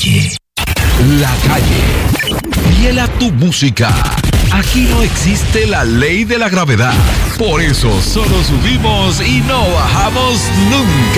calle. La calle. Hiela tu música. Aquí no existe la ley de la gravedad. Por eso solo subimos y no bajamos nunca.